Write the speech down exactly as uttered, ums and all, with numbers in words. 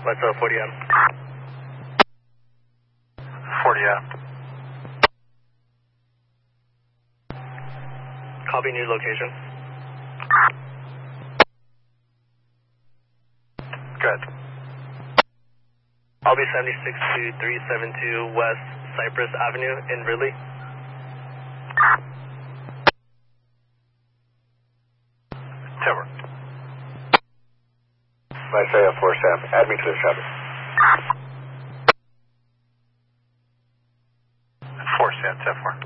What's up, forty M? forty M. Copy new location. Good. I'll be seventy-six to three seventy-two West Cypress Avenue in Ridley. Timber. Isaiah four Sam, add me to the shuttle. four Sam, ten four.